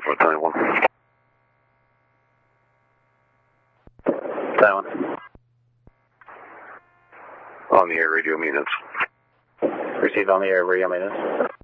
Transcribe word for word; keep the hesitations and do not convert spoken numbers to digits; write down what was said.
Taiwan. Taiwan. On the air radio maintenance. Received on the air radio maintenance.